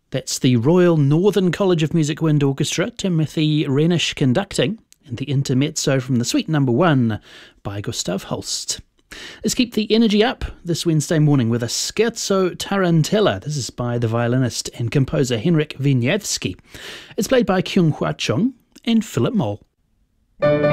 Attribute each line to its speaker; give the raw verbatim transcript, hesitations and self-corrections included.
Speaker 1: That's the Royal Northern College of Music Wind Orchestra, Timothy Renish conducting, and the intermezzo from the Suite Number One by Gustav Holst. Let's keep the energy up this Wednesday morning with a Scherzo Tarantella. This is by the violinist and composer Henryk Wieniawski. It's played by Kyung Hwa Chung and Philip Moll.